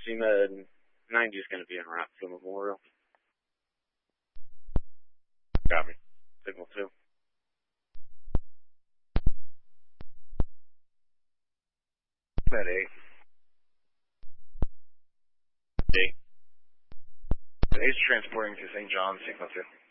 SEMA 90 is going to be en route to Memorial. Copy. Signal 2. Med 8. 8's transporting to St. John's, signal 2.